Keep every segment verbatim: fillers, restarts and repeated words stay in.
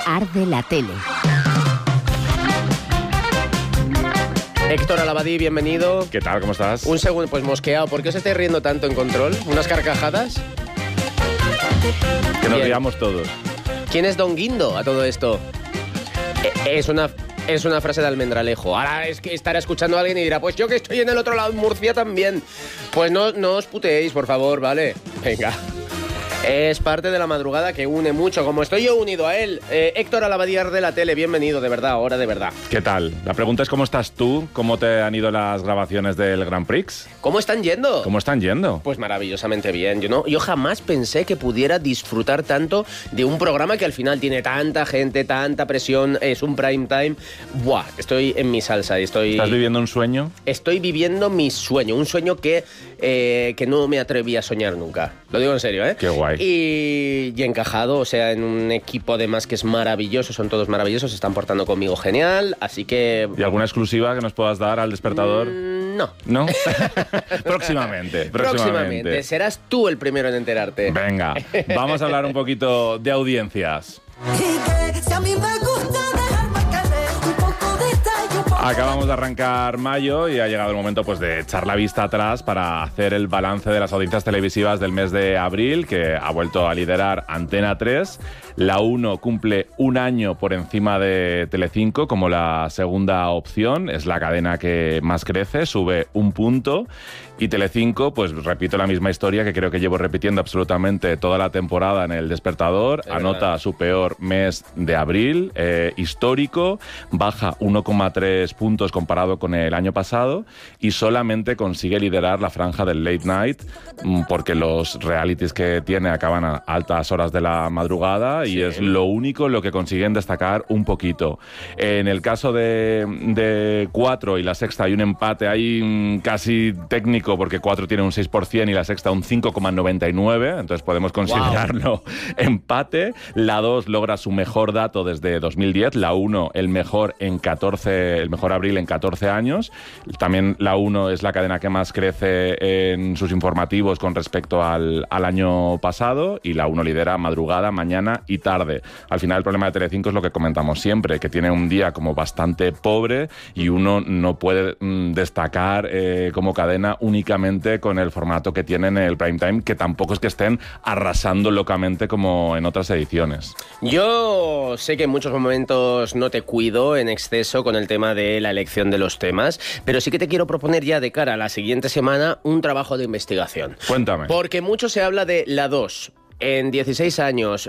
Arde la Tele. Héctor Alabadí, bienvenido. ¿Qué tal? ¿Cómo estás? Un segundo, pues mosqueado. ¿Por qué os estáis riendo tanto en control? ¿Unas carcajadas? Que nos Bien. riamos todos. ¿Quién es Don Guindo a todo esto? Eh, Es una, es una frase de Almendralejo. Ahora es que estará escuchando a alguien y dirá, pues yo que estoy en el otro lado, en Murcia también. Pues no, no os puteéis, por favor, ¿vale? Venga. Es parte de la madrugada que une mucho, como estoy yo unido a él. Eh, Héctor Alabadí de la Tele, bienvenido, de verdad, ahora de verdad. ¿Qué tal? La pregunta es ¿cómo estás tú? ¿Cómo te han ido las grabaciones del Grand Prix? ¿Cómo están yendo? ¿Cómo están yendo? Pues maravillosamente bien. Yo, no, yo jamás pensé que pudiera disfrutar tanto de un programa que al final tiene tanta gente, tanta presión, es un prime time. Buah, estoy en mi salsa. Estoy, ¿Estás viviendo un sueño? Estoy viviendo mi sueño, un sueño que, eh, que no me atreví a soñar nunca. Lo digo en serio, ¿eh? Qué guay. Y, y encajado, o sea, en un equipo además que es maravilloso, son todos maravillosos, se están portando conmigo genial, así que... ¿Y alguna exclusiva que nos puedas dar al despertador? Mm, no. ¿No? próximamente, próximamente. Próximamente. Serás tú el primero en enterarte. Venga, vamos a hablar un poquito de audiencias. Acabamos de arrancar mayo y ha llegado el momento pues, de echar la vista atrás para hacer el balance de las audiencias televisivas del mes de abril, que ha vuelto a liderar Antena tres. La uno cumple un año por encima de Telecinco como la segunda opción. Es la cadena que más crece, sube un punto. Y Telecinco, pues repito la misma historia que creo que llevo repitiendo absolutamente toda la temporada en El Despertador. Es Anota verdad. su peor mes de abril, eh, histórico, baja uno coma tres puntos comparado con el año pasado y solamente consigue liderar la franja del late night mm, porque los realities que tiene acaban a altas horas de la madrugada y Sí. es lo único en lo que consiguen destacar un poquito. En el caso de, de cuatro y la Sexta hay un empate ahí mm, casi técnico porque cuatro tiene un seis por ciento y la Sexta un cinco coma noventa y nueve, entonces podemos considerarlo wow. empate. La dos logra su mejor dato desde dos mil diez, la uno el mejor en catorce, el mejor abril en catorce años. También la uno es la cadena que más crece en sus informativos con respecto al, al año pasado y la uno lidera madrugada, mañana y tarde. Al final el problema de Telecinco es lo que comentamos siempre, que tiene un día como bastante pobre y uno no puede mm, destacar eh, como cadena únicamente con el formato que tienen en el prime time, que tampoco es que estén arrasando locamente como en otras ediciones. Yo sé que en muchos momentos no te cuido en exceso con el tema de la elección de los temas, pero sí que te quiero proponer ya de cara a la siguiente semana un trabajo de investigación. Cuéntame. Porque mucho se habla de la dos. En dieciséis años,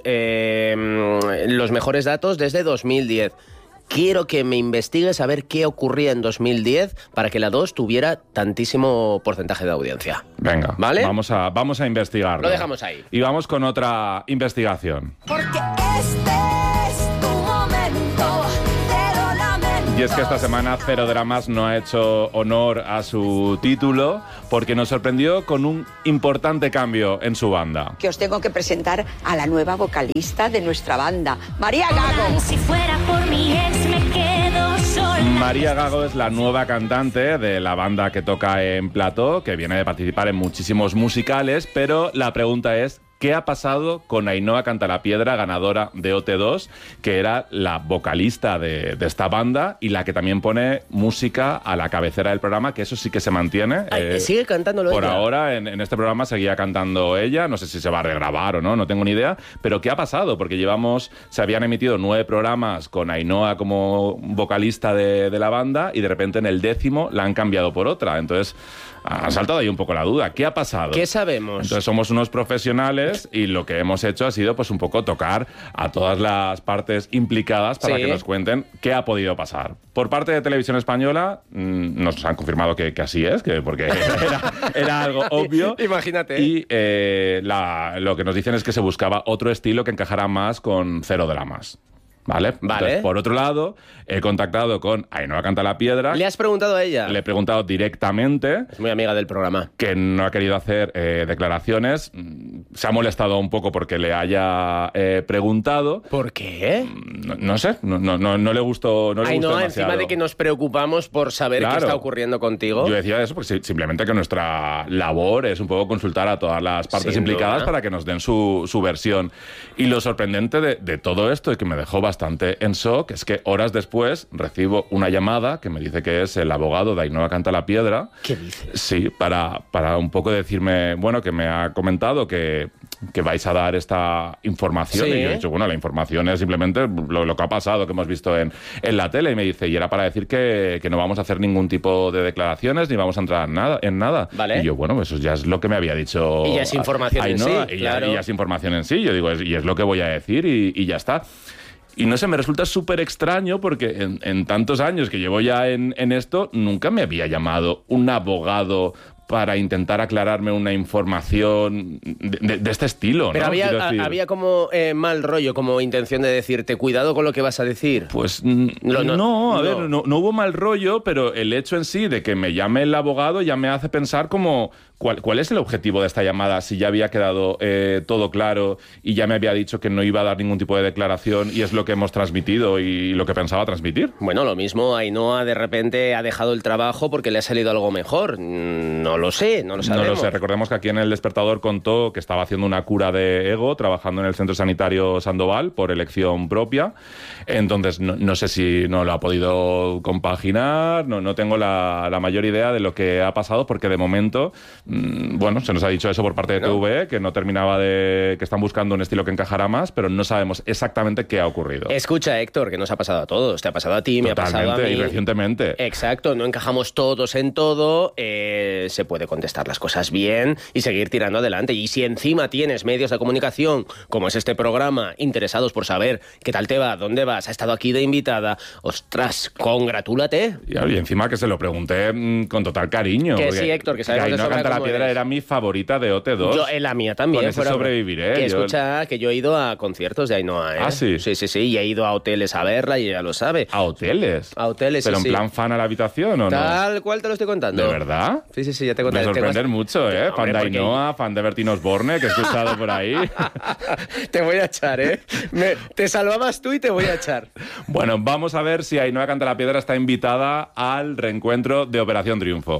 eh, los mejores datos desde dos mil diez. Quiero que me investigues a ver qué ocurría en dos mil diez para que la dos tuviera tantísimo porcentaje de audiencia. Venga, ¿vale? Vamos a, vamos a investigarlo. Lo dejamos ahí. Y vamos con otra investigación. Porque este es tu momento, te lo lamento. Y es que esta semana Cero Dramas no ha hecho honor a su título porque nos sorprendió con un importante cambio en su banda. Que os tengo que presentar a la nueva vocalista de nuestra banda, María Gago. Si fuera por mi ex me quedo sola. María Gago es la nueva cantante de la banda que toca en plató, que viene de participar en muchísimos musicales, pero la pregunta es ¿qué ha pasado con Ainhoa Cantalapiedra, ganadora de O T dos, que era la vocalista de, de esta banda y la que también pone música a la cabecera del programa, que eso sí que se mantiene? Ay, eh, sigue cantándolo Por ella. ahora, en, en este programa seguía cantando ella, no sé si se va a regrabar o no, no tengo ni idea, pero ¿qué ha pasado? Porque llevamos, se habían emitido nueve programas con Ainhoa como vocalista de, de la banda y de repente en el décimo la han cambiado por otra, entonces ha saltado ahí un poco la duda. ¿Qué ha pasado? ¿Qué sabemos? Entonces somos unos profesionales y lo que hemos hecho ha sido pues un poco tocar a todas las partes implicadas para Sí. que nos cuenten qué ha podido pasar. Por parte de Televisión Española mmm, nos han confirmado que, que así es, que porque era, era algo obvio. Imagínate. Y eh, la, lo que nos dicen es que se buscaba otro estilo que encajara más con Cero Dramas. ¿Vale? Vale. Entonces, por otro lado, he contactado con Ainhoa Cantalapiedra. ¿Le has preguntado a ella? Le he preguntado directamente, Es muy amiga del programa. que no ha querido hacer eh, declaraciones. Se ha molestado un poco porque le haya eh, preguntado. ¿Por qué? No, no sé, no, no, no, no le gustó, no le Ay, gustó no, demasiado. encima de que nos preocupamos por saber Claro. qué está ocurriendo contigo. Yo decía eso porque si- simplemente que nuestra labor es un poco consultar a todas las partes Sin implicadas duda. para que nos den su, su versión. Y lo sorprendente de, de todo esto y que me dejó bastante en shock es que horas después recibo una llamada que me dice que es el abogado de Ainhoa Cantalapiedra. ¿Qué dices? Sí, para, para un poco decirme, bueno, que me ha comentado que, que vais a dar esta información. Sí. Y yo he dicho, bueno, la información es simplemente lo, lo que ha pasado, que hemos visto en, en la tele. Y me dice, y era para decir que, que no vamos a hacer ningún tipo de declaraciones ni vamos a entrar en nada. En nada. Vale. Y yo, bueno, eso ya es lo que me había dicho. Y ya es información en Ainhoa, sí, y ya, claro. y ya es información en sí. Yo digo, es, y es lo que voy a decir y, y ya está. Y no sé, me resulta súper extraño porque en, en tantos años que llevo ya en, en esto, nunca me había llamado un abogado para intentar aclararme una información de, de, de este estilo, ¿no? Pero había, Quiero decir, a- había como eh, mal rollo, como intención de decirte, cuidado con lo que vas a decir. Pues mm, No, no, no, a no. ver, no, no hubo mal rollo, pero el hecho en sí de que me llame el abogado ya me hace pensar como cuál, cuál es el objetivo de esta llamada, si ya había quedado eh, todo claro y ya me había dicho que no iba a dar ningún tipo de declaración y es lo que hemos transmitido y lo que pensaba transmitir. Bueno, lo mismo, Ainhoa de repente ha dejado el trabajo porque le ha salido algo mejor. Mm, No lo sé, no lo sabemos. No lo sé, recordemos que aquí en El Despertador contó que estaba haciendo una cura de ego, trabajando en el Centro Sanitario Sandoval por elección propia, entonces no, no sé si no lo ha podido compaginar, no, no tengo la, la mayor idea de lo que ha pasado, porque de momento, mmm, bueno, se nos ha dicho eso por parte de ¿No? T V E, que no terminaba de... que están buscando un estilo que encajara más, pero no sabemos exactamente qué ha ocurrido. Escucha, Héctor, que nos ha pasado a todos. Te ha pasado a ti, me ha pasado a mí. Totalmente, y recientemente. Exacto, no encajamos todos en todo, eh, se puede contestar las cosas bien y seguir tirando adelante. Y si encima tienes medios de comunicación, como es este programa, interesados por saber qué tal te va, dónde vas, ha estado aquí de invitada, ostras, congratúlate. Y y encima que se lo pregunté mm, con total cariño. Que porque sí, Héctor, que sabemos de Ainhoa sobra cómo Cantalapiedra eres. era mi favorita de O T dos. Yo, en la mía también. Con ese fuera- sobreviviré. Que Yo- escucha, que yo he ido a conciertos de Ainhoa, ¿eh? ¿Ah, sí? Sí, sí, sí, y he ido a hoteles a verla y ella lo sabe. ¿A hoteles? A hoteles, ¿Pero sí, en sí. plan fan a la habitación o no? Tal cual te lo estoy contando. ¿De verdad? Sí, sí, sí, ya te Me contaré. sorprender Te vas- mucho, ¿eh? Hombre, Fan de porque- Ainhoa, fan de Bertín Osborne, que he escuchado por ahí. Te voy a echar, ¿eh? Me- te salvabas tú y te voy a echar. Bueno, vamos a ver si Ainhoa Cantalapiedra está invitada al reencuentro de Operación Triunfo.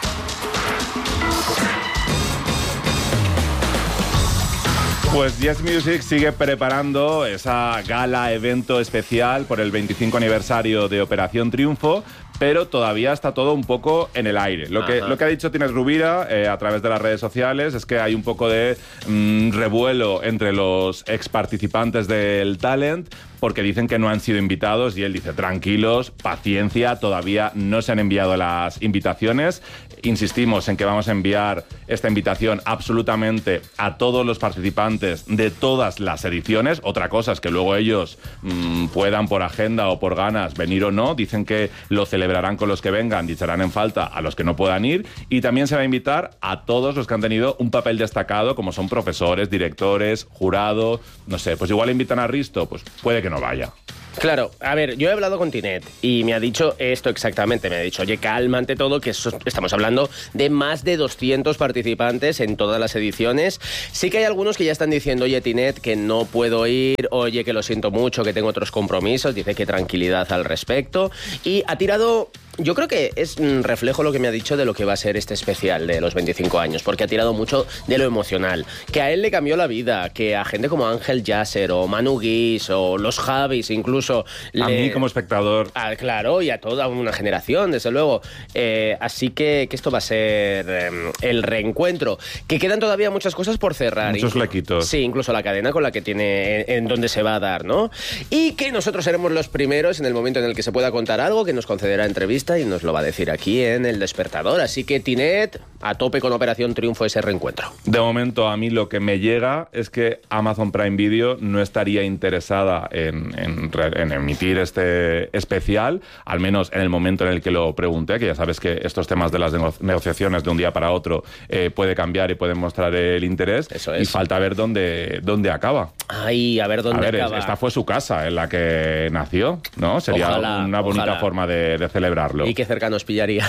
Pues Yes Music sigue preparando esa gala evento especial por el veinticinco aniversario de Operación Triunfo, pero todavía está todo un poco en el aire. Lo que, Ajá. lo que ha dicho Tines Rubira eh, a través de las redes sociales es que hay un poco de mm, revuelo entre los ex participantes del talent, porque dicen que no han sido invitados y él dice, tranquilos, paciencia, todavía no se han enviado las invitaciones. Insistimos en que vamos a enviar esta invitación absolutamente a todos los participantes de todas las ediciones. Otra cosa es que luego ellos mmm, puedan por agenda o por ganas venir o no. Dicen que lo celebrarán con los que vengan y echarán en falta a los que no puedan ir. Y también se va a invitar a todos los que han tenido un papel destacado, como son profesores, directores, jurado, no sé, pues igual invitan a Risto, pues puede que no vaya. Claro, a ver, yo he hablado con Tinet y me ha dicho esto exactamente. Me ha dicho, oye, calma ante todo, que eso- estamos hablando de más de doscientos participantes en todas las ediciones. Sí que hay algunos que ya están diciendo, oye, Tinet, que no puedo ir, oye, que lo siento mucho, que tengo otros compromisos. Dice que tranquilidad al respecto. Y ha tirado... Yo creo que es mm, reflejo lo que me ha dicho de lo que va a ser este especial de los veinticinco años, porque ha tirado mucho de lo emocional, que a él le cambió la vida, que a gente como Ángel Yasser o Manu Guis o los Javis incluso... A le- mí como espectador... Ah, claro, y a toda una generación, desde luego. Eh, así que, que esto va a ser eh, el reencuentro. Que quedan todavía muchas cosas por cerrar. Muchos Inclu- flequitos. Sí, incluso la cadena con la que tiene, en, en donde se va a dar, ¿no? Y que nosotros seremos los primeros en el momento en el que se pueda contar algo, que nos concederá entrevista y nos lo va a decir aquí en El Despertador. Así que, Tinet, a tope con Operación Triunfo ese reencuentro. De momento, a mí lo que me llega es que Amazon Prime Video no estaría interesada en, en re- en emitir este especial, al menos en el momento en el que lo pregunté, que ya sabes que estos temas de las nego- negociaciones de un día para otro eh, puede cambiar y pueden mostrar el interés. Eso es. Y falta ver dónde, dónde acaba. Ay, a ver dónde A ver, acaba. esta fue su casa en la que nació, ¿no? Sería Ojalá, una bonita ojalá. forma de, de celebrarlo. Y qué cerca nos pillaría.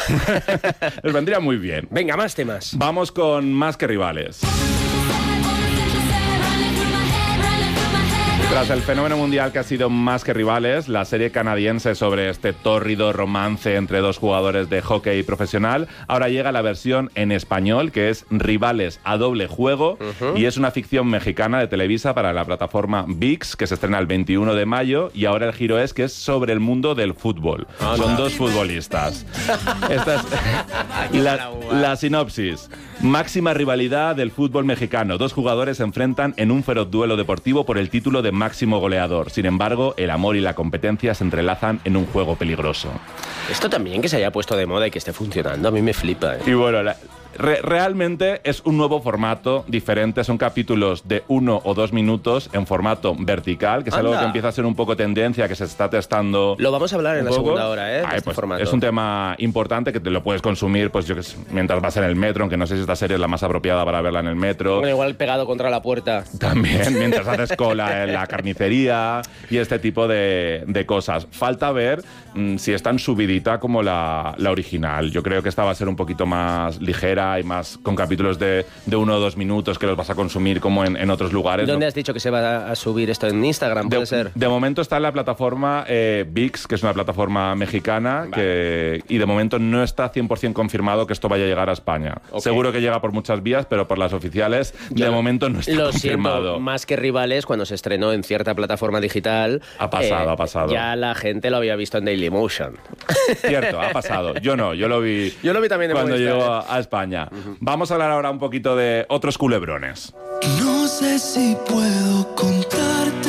Les vendría muy bien. Venga, más temas. Vamos con Más que Rivales. Tras el fenómeno mundial que ha sido Más que Rivales, la serie canadiense sobre este tórrido romance entre dos jugadores de hockey profesional, ahora llega la versión en español, que es Rivales a doble juego, uh-huh. y es una ficción mexicana de Televisa para la plataforma ViX, que se estrena el veintiuno de mayo, y ahora el giro es que es sobre el mundo del fútbol. Oh, Son no. dos futbolistas. Esta es la, la sinopsis. Máxima rivalidad del fútbol mexicano. Dos jugadores se enfrentan en un feroz duelo deportivo por el título de máximo goleador. Sin embargo, el amor y la competencia se entrelazan en un juego peligroso. Esto también que se haya puesto de moda y que esté funcionando, a mí me flipa. ¿eh? Y bueno, la, re, realmente es un nuevo formato diferente. Son capítulos de uno o dos minutos en formato vertical, que es Anda. algo que empieza a ser un poco tendencia, que se está testando. Lo vamos a hablar en la segunda hora, ¿eh? Ay, este pues, formato. Es un tema importante que te lo puedes consumir, pues yo que sé, mientras vas en el metro, aunque no sé si esta serie es la más apropiada para verla en el metro. Bueno, igual pegado contra la puerta. También, mientras haces cola en la carnicería y este tipo de, de cosas. Falta ver mmm, si es tan subidita como la, la original. Yo creo que esta va a ser un poquito más ligera y más con capítulos de, de uno o dos minutos que los vas a consumir como en, en otros lugares. ¿Dónde ¿no? has dicho que se va a subir esto? ¿En Instagram puede de, ser? De momento está en la plataforma eh, ViX, que es una plataforma mexicana, vale. que, y de momento no está cien por ciento confirmado que esto vaya a llegar a España. Okay. Seguro que llega por muchas vías, pero por las oficiales de Yo momento no está lo confirmado. Siento, Más que Rivales, cuando se estrenó en cierta plataforma digital... Ha pasado, eh, ha pasado. Ya la gente lo había visto en Dailymotion. Cierto, ha pasado. Yo no, yo lo vi, yo lo vi también en cuando llegó a, a España. Uh-huh. Vamos a hablar ahora un poquito de otros culebrones. No sé si puedo contarte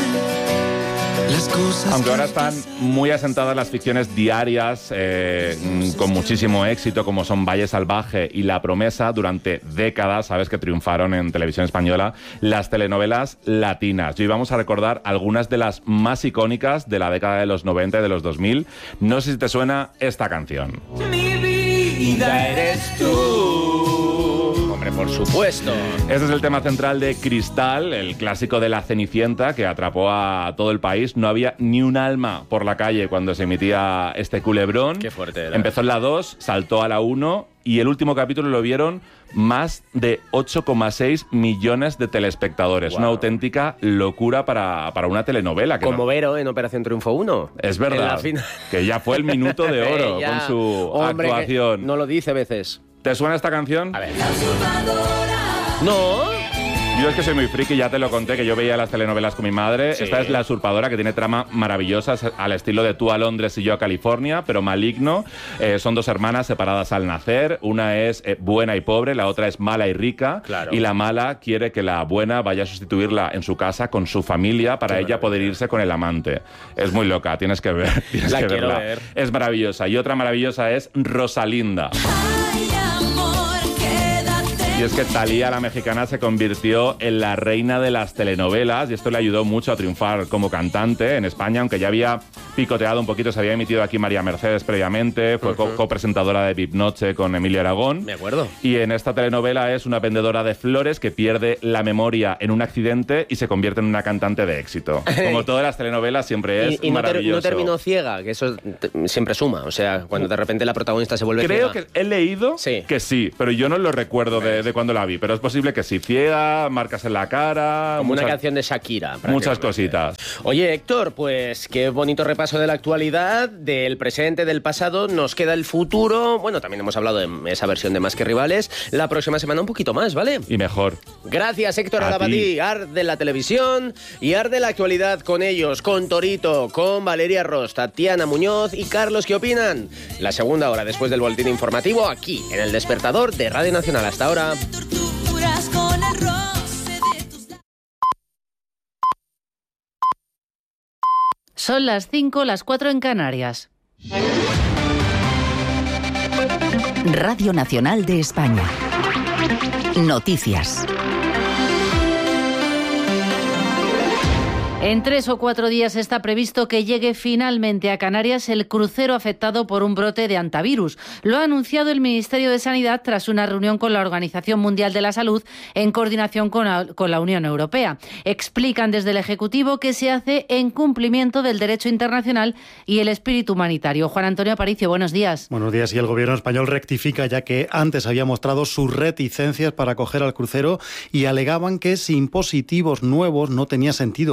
las cosas. Aunque ahora están muy asentadas las ficciones diarias eh, con muchísimo éxito, como son Valle Salvaje y La Promesa, durante décadas, sabes que triunfaron en televisión española las telenovelas latinas. Y hoy vamos a recordar algunas de las más icónicas de la década de los noventa y de los dos mil. No sé si te suena esta canción. Mi vida eres tú. Hombre, por supuesto. Este es el tema central de Cristal, el clásico de La Cenicienta, que atrapó a todo el país. No había ni un alma por la calle cuando se emitía este culebrón. Qué fuerte era. Empezó en la dos, saltó a la uno y el último capítulo lo vieron más de ocho coma seis millones de telespectadores. Wow. Una auténtica locura para, para una telenovela. Que Como no... Vero en Operación Triunfo uno. Es verdad, que ya fue el minuto de oro con su Hombre, actuación. No lo dice a veces. ¿Te suena esta canción? A ver. No. Yo es que soy muy friki, ya te lo conté, que yo veía las telenovelas con mi madre. Sí. Esta es La Usurpadora, que tiene trama maravillosas al estilo de Tú a Londres y yo a California, pero maligno. Eh, son dos hermanas separadas al nacer. Una es eh, buena y pobre, la otra es mala y rica. Claro. Y la mala quiere que la buena vaya a sustituirla en su casa con su familia para Qué ella poder irse con el amante. Es muy loca, tienes que ver. Tienes la que quiero verla. ver. Es maravillosa. Y otra maravillosa es Rosalinda. Ay, amor, quédate. Y es que Thalía, la mexicana, se convirtió en la reina de las telenovelas y esto le ayudó mucho a triunfar como cantante en España, aunque ya había picoteado un poquito, se había emitido aquí María Mercedes previamente, fue uh-huh. copresentadora de V I P Noche con Emilio Aragón. Me acuerdo. Y en esta telenovela es una vendedora de flores que pierde la memoria en un accidente y se convierte en una cantante de éxito. Como todas las telenovelas siempre es y, y maravilloso. No, ter, no terminó ciega, que eso te, siempre suma. O sea, cuando de repente la protagonista se vuelve Creo ciega. que he leído sí. que sí, pero yo no lo recuerdo de, de cuando la vi. Pero es posible que sí. Ciega, marcas en la cara... Como muchas, una canción de Shakira. Muchas cositas. Oye, Héctor, pues qué bonito repaso de la actualidad, del presente, del pasado. Nos queda el futuro. Bueno, también hemos hablado de esa versión de Más que Rivales. La próxima semana un poquito más, ¿vale? Y mejor. Gracias, Héctor A Arabadí. ti. Ar de la televisión y Ar de la actualidad con ellos, con Torito, con Valeria Ross, Tatiana Muñoz y Carlos. ¿Qué opinan? La segunda hora después del boletín informativo aquí, en El Despertador de Radio Nacional. Hasta ahora. Con el roce de tus... Son las cinco, las cuatro en Canarias. Radio Nacional de España. Noticias. En tres o cuatro días está previsto que llegue finalmente a Canarias el crucero afectado por un brote de hantavirus. Lo ha anunciado el Ministerio de Sanidad tras una reunión con la Organización Mundial de la Salud en coordinación con la, con la Unión Europea. Explican desde el Ejecutivo que se hace en cumplimiento del derecho internacional y el espíritu humanitario. Juan Antonio Aparicio, buenos días. Buenos días. Y el Gobierno español rectifica, ya que antes había mostrado sus reticencias para acoger al crucero y alegaban que sin positivos nuevos no tenía sentido mantener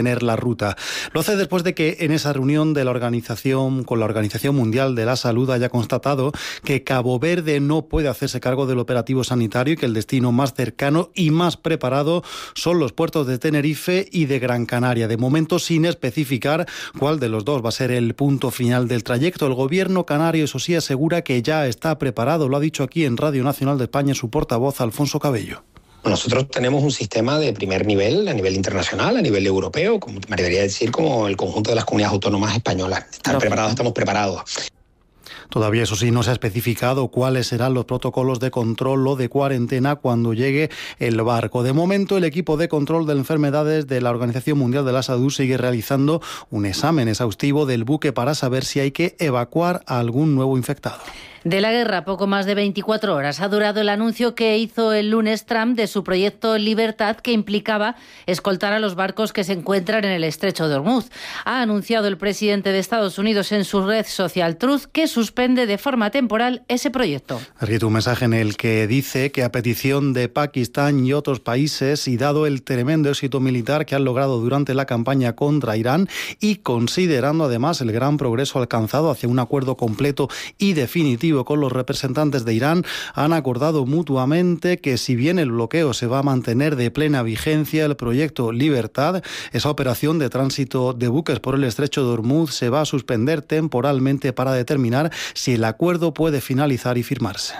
mantener la ruta. Lo hace después de que en esa reunión de la organización con la Organización Mundial de la Salud haya constatado que Cabo Verde no puede hacerse cargo del operativo sanitario y que el destino más cercano y más preparado son los puertos de Tenerife y de Gran Canaria. De momento, sin especificar cuál de los dos va a ser el punto final del trayecto. El gobierno canario, eso sí, asegura que ya está preparado. Lo ha dicho aquí en Radio Nacional de España su portavoz, Alfonso Cabello. Nosotros tenemos un sistema de primer nivel, a nivel internacional, a nivel europeo, como me debería decir, como el conjunto de las comunidades autónomas españolas. Están preparados, estamos preparados. Todavía, eso sí, no se ha especificado cuáles serán los protocolos de control o de cuarentena cuando llegue el barco. De momento, el equipo de control de enfermedades de la Organización Mundial de la Salud sigue realizando un examen exhaustivo del buque para saber si hay que evacuar a algún nuevo infectado. De la guerra, poco más de veinticuatro horas ha durado el anuncio que hizo el lunes Trump de su proyecto Libertad, que implicaba escoltar a los barcos que se encuentran en el estrecho de Hormuz. Ha anunciado el presidente de Estados Unidos en su red social Truth que suspende de forma temporal ese proyecto. Ha escrito un mensaje en el que dice que a petición de Pakistán y otros países, y dado el tremendo éxito militar que han logrado durante la campaña contra Irán y considerando además el gran progreso alcanzado hacia un acuerdo completo y definitivo con los representantes de Irán, han acordado mutuamente que si bien el bloqueo se va a mantener de plena vigencia, el proyecto Libertad, esa operación de tránsito de buques por el estrecho de Hormuz, se va a suspender temporalmente para determinar si el acuerdo puede finalizar y firmarse.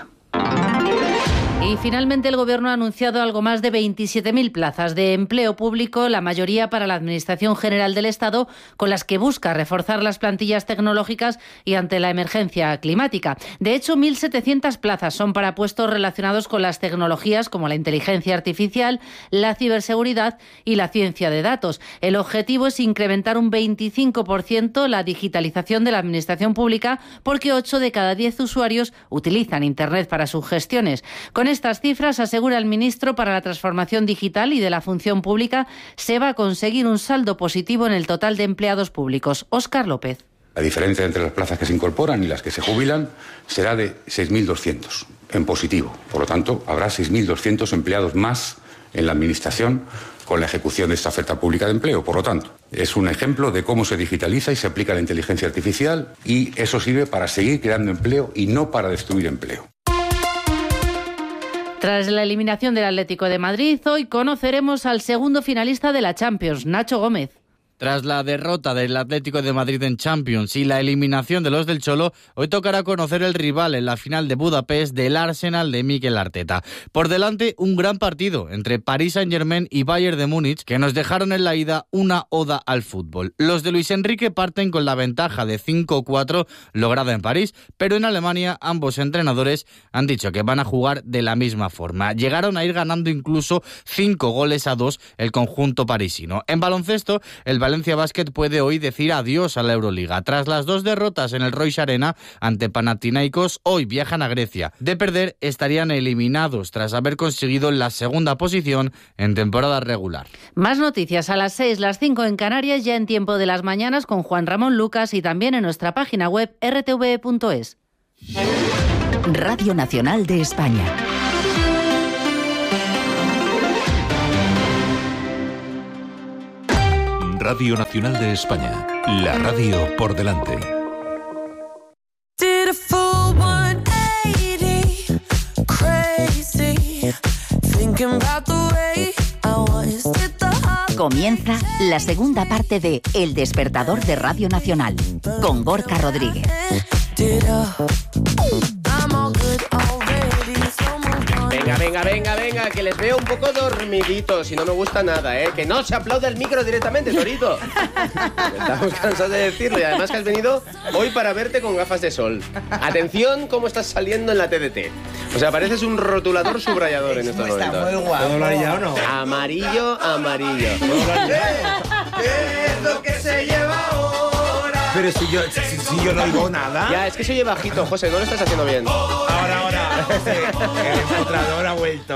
Y finalmente el Gobierno ha anunciado algo más de veintisiete mil plazas de empleo público, la mayoría para la Administración General del Estado, con las que busca reforzar las plantillas tecnológicas y ante la emergencia climática. De hecho, mil setecientas plazas son para puestos relacionados con las tecnologías como la inteligencia artificial, la ciberseguridad y la ciencia de datos. El objetivo es incrementar un veinticinco por ciento la digitalización de la Administración Pública, porque ocho de cada diez usuarios utilizan Internet para sus gestiones. Con estas cifras, asegura el ministro para la Transformación Digital y de la Función Pública, se va a conseguir un saldo positivo en el total de empleados públicos. Óscar López. La diferencia entre las plazas que se incorporan y las que se jubilan será de seis mil doscientos en positivo. Por lo tanto, habrá seis mil doscientos empleados más en la Administración con la ejecución de esta oferta pública de empleo. Por lo tanto, es un ejemplo de cómo se digitaliza y se aplica la inteligencia artificial, y eso sirve para seguir creando empleo y no para destruir empleo. Tras la eliminación del Atlético de Madrid, hoy conoceremos al segundo finalista de la Champions, Nacho Gómez. Tras la derrota del Atlético de Madrid en Champions y la eliminación de los del Cholo, hoy tocará conocer el rival en la final de Budapest del Arsenal de Mikel Arteta. Por delante, un gran partido entre Paris Saint-Germain y Bayern de Múnich, que nos dejaron en la ida una oda al fútbol. Los de Luis Enrique parten con la ventaja de cinco cuatro lograda en París, pero en Alemania ambos entrenadores han dicho que van a jugar de la misma forma. Llegaron a ir ganando incluso cinco goles a dos el conjunto parisino. En baloncesto, el Valencia Basket puede hoy decir adiós a la Euroliga. Tras las dos derrotas en el Royce Arena ante Panathinaikos, hoy viajan a Grecia. De perder, estarían eliminados tras haber conseguido la segunda posición en temporada regular. Más noticias a las seis, las cinco en Canarias, ya en Tiempo de las Mañanas con Juan Ramón Lucas y también en nuestra página web erre te ve punto es. Radio Nacional de España. Radio Nacional de España, la radio por delante. Comienza la segunda parte de El Despertador de Radio Nacional, con Gorka Rodríguez. Venga, venga, venga, venga, que les veo un poco dormiditos y no me gusta nada, ¿eh? Que no se aplaude el micro directamente, Torito. Estamos cansados de decirlo y además que has venido hoy para verte con gafas de sol. Atención cómo estás saliendo en la T D T. O sea, pareces un rotulador subrayador en estos momentos. Está muy guapo. ¿Puedo hablar ya o no? Amarillo, amarillo. ¿Qué es lo que se lleva ahora? Pero si yo, si, si yo no oigo nada. Ya, es que se oye bajito, José, no lo estás haciendo bien. Ahora, ahora. Sí, el encontrador ha vuelto.